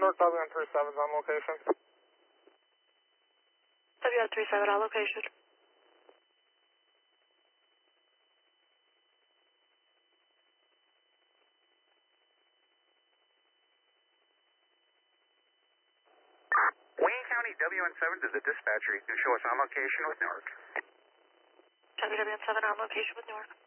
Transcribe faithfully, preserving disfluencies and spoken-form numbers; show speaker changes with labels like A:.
A: Newark W N thirty-seven is on location.
B: W N thirty-seven on location.
C: Wayne County W N seven to the dispatcher. You can show us on location with Newark.
B: W N seven on location with Newark.